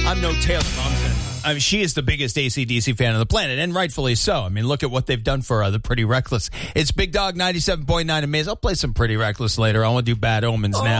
I'm no Taylor Momsen. I mean, she is the biggest AC/DC fan on the planet, and rightfully so. I mean, look at what they've done for the Pretty Reckless. It's Big Dog 97.9 Amaze. I'll play some Pretty Reckless later. I want to do Bad Omens now.